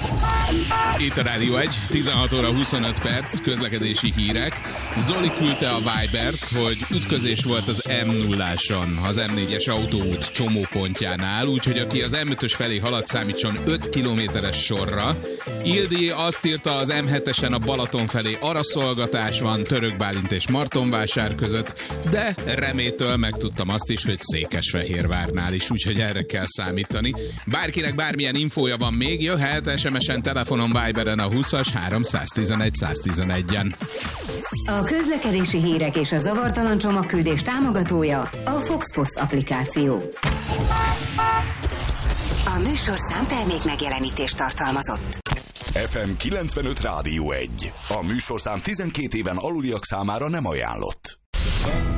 Itt a Rádió 1, 16 óra 25 perc, közlekedési hírek. Zoli küldte a Vibert, hogy ütközés volt az M0-áson, az M4-es autóút csomópontjánál, úgyhogy aki az M5-ös felé halad, számítson 5 kilométeres sorra. Ildi azt írta, az M7-esen a Balaton felé araszolgatás van, Török Bálint és Martonvásár között, de Remétől megtudtam azt is, hogy Székesfehérvárnál is, úgyhogy erre kell számítani. Bárkinek bármilyen infója van még, jöhet SMS-en, telefonon, Viberen a 20-as 311 111-en. A közlekedési hírek és a zavartalan csomagküldés támogatója a Fox Post applikáció. A műsorszám termék megjelenítést tartalmazott. FM 95 Rádió 1. A műsorszám 12 éven aluliak számára nem ajánlott.